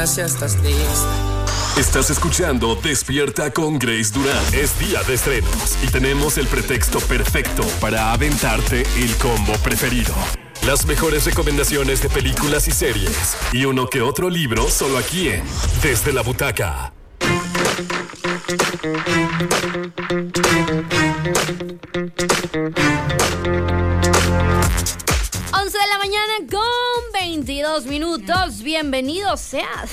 Ya estás lista. Estás escuchando Despierta con Grace Durán. Es día de estrenos y tenemos el pretexto perfecto para aventarte el combo preferido. Las mejores recomendaciones de películas y series y uno que otro libro solo aquí en Desde la Butaca. De la mañana con 22 minutos. Bienvenido seas.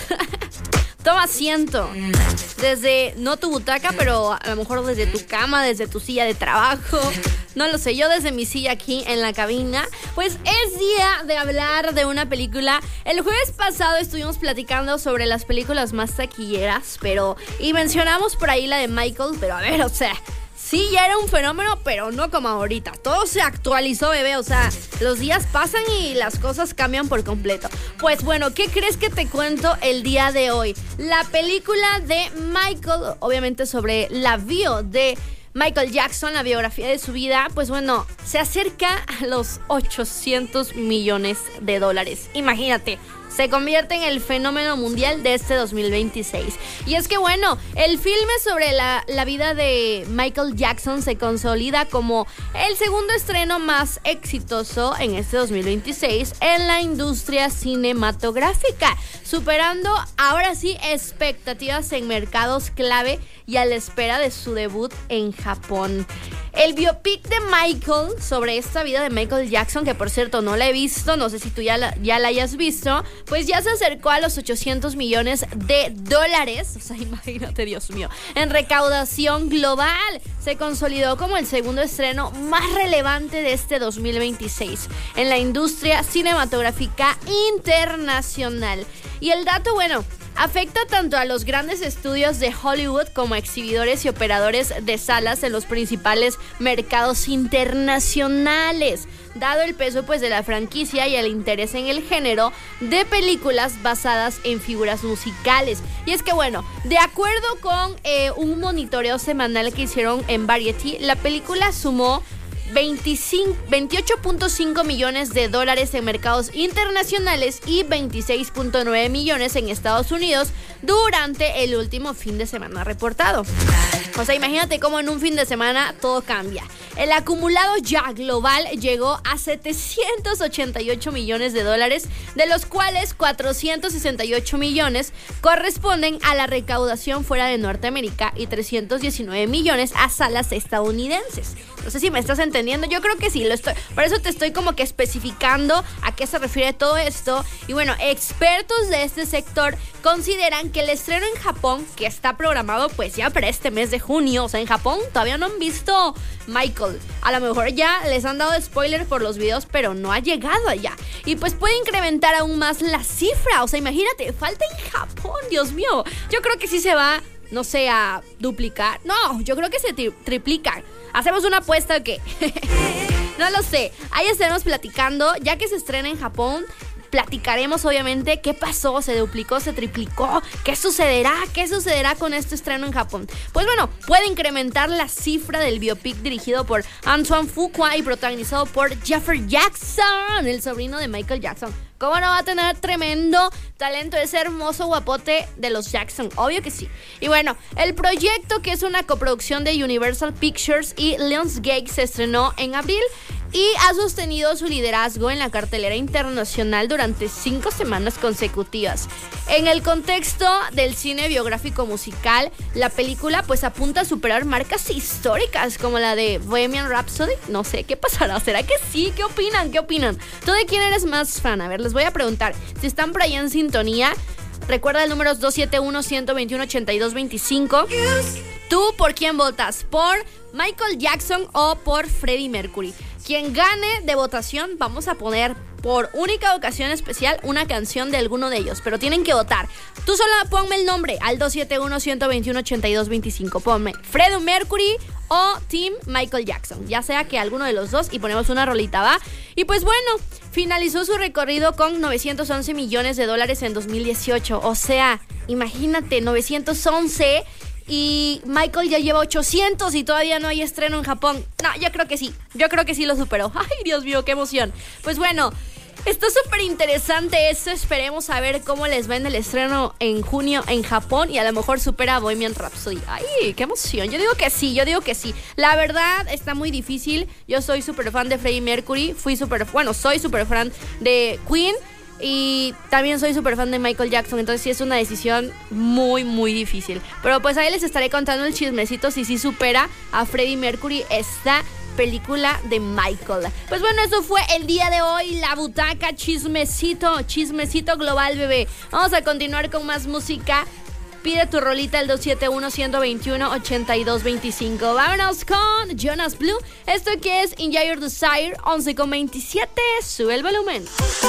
Toma asiento. Desde, no tu butaca, pero a lo mejor desde tu cama, desde tu silla de trabajo. No lo sé, yo desde mi silla aquí en la cabina. Pues es día de hablar de una película. El jueves pasado estuvimos platicando sobre las películas más taquilleras, y mencionamos por ahí la de Michael, pero a ver, o sea, sí, ya era un fenómeno, pero no como ahorita. Todo se actualizó, bebé. O sea, los días pasan y las cosas cambian por completo. Pues bueno, ¿qué crees que te cuento el día de hoy? La película de Michael, obviamente sobre la bio de Michael Jackson, la biografía de su vida, pues bueno, se acerca a los 800 millones de dólares. Imagínate. Se convierte en el fenómeno mundial de este 2026. Y es que bueno, el filme sobre la vida de Michael Jackson se consolida como el segundo estreno más exitoso en este 2026 en la industria cinematográfica, superando ahora sí expectativas en mercados clave y a la espera de su debut en Japón. El biopic de Michael sobre esta vida de Michael Jackson, que por cierto no la he visto, no sé si tú ya la hayas visto, pues ya se acercó a los 800 millones de dólares. O sea, imagínate, Dios mío, en recaudación global. Se consolidó como el segundo estreno más relevante de este 2026 en la industria cinematográfica internacional. Y el dato, bueno, afecta tanto a los grandes estudios de Hollywood como a exhibidores y operadores de salas en los principales mercados internacionales, dado el peso pues de la franquicia y el interés en el género de películas basadas en figuras musicales. Y es que bueno, de acuerdo con un monitoreo semanal que hicieron en Variety, la película sumó 28.5 millones de dólares en mercados internacionales y 26.9 millones en Estados Unidos durante el último fin de semana reportado. O sea, imagínate cómo en un fin de semana todo cambia. El acumulado ya global llegó a 788 millones de dólares, de los cuales 468 millones corresponden a la recaudación fuera de Norteamérica y 319 millones a salas estadounidenses. No sé si me estás entendiendo, yo creo que sí, lo estoy. Por eso te estoy como que especificando a qué se refiere todo esto. Y bueno, expertos de este sector consideran que el estreno en Japón, que está programado pues ya para este mes de junio, o sea, en Japón todavía no han visto Michael. A lo mejor ya les han dado spoiler por los videos, pero no ha llegado allá. Y pues puede incrementar aún más la cifra. O sea, imagínate, falta en Japón, Dios mío. Yo creo que sí se va, no sé, a duplicar. No, yo creo que se triplica. ¿Hacemos una apuesta o qué? No lo sé. Ahí estaremos platicando. Ya que se estrena en Japón, platicaremos obviamente qué pasó, se duplicó, se triplicó, qué sucederá con este estreno en Japón. Pues bueno, puede incrementar la cifra del biopic dirigido por Antoine Fuqua y protagonizado por Jeffrey Jackson, el sobrino de Michael Jackson. ¿Cómo no va a tener tremendo talento ese hermoso guapote de los Jackson? Obvio que sí. Y bueno, el proyecto, que es una coproducción de Universal Pictures y Lionsgate, se estrenó en abril y ha sostenido su liderazgo en la cartelera internacional durante 5 semanas consecutivas. En el contexto del cine biográfico musical, la película pues apunta a superar marcas históricas como la de Bohemian Rhapsody. No sé, ¿qué pasará? ¿Será que sí? ¿Qué opinan? ¿Tú de quién eres más fan? A ver, les voy a preguntar. Si están por ahí en sintonía, recuerda el número 271-121-8225. ¿Tú por quién votas? ¿Por Michael Jackson o por Freddie Mercury? Quien gane de votación, vamos a poner por única ocasión especial una canción de alguno de ellos, pero tienen que votar. Tú solo ponme el nombre al 271-121-8225. Ponme Freddie Mercury o Team Michael Jackson, ya sea que alguno de los dos, y ponemos una rolita, ¿va? Y pues bueno, finalizó su recorrido con 911 millones de dólares en 2018. O sea, imagínate, 911... Y Michael ya lleva 800 y todavía no hay estreno en Japón. No, yo creo que sí lo superó. Ay, Dios mío, qué emoción. Pues bueno, Está súper interesante esto. Esperemos a ver cómo les va en el estreno en junio en Japón y a lo mejor supera Bohemian Rhapsody. ¡Ay, qué emoción! Yo digo que sí. La verdad está muy difícil. Yo soy súper fan de Freddie Mercury. Soy súper fan de Queen. Y también soy súper fan de Michael Jackson. Entonces sí es una decisión muy, muy difícil. Pero pues ahí les estaré contando el chismecito si sí supera a Freddie Mercury esta película de Michael. Pues bueno, eso fue el día de hoy, la butaca, chismecito global, bebé. Vamos a continuar con más música. Pide tu rolita al 271-121-8225. Vámonos con Jonas Blue. Esto que es Enjoy Your Desire, 11:27. Sube el volumen.